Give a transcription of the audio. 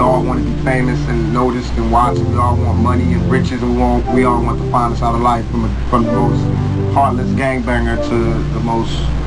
all want to be famous and noticed and watched. We all want money and riches, and we all want the finest out of life, from the most heartless gangbanger to the most